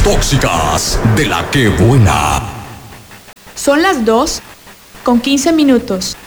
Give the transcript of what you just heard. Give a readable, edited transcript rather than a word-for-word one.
tóxicas de la que buena. Son las 2:15.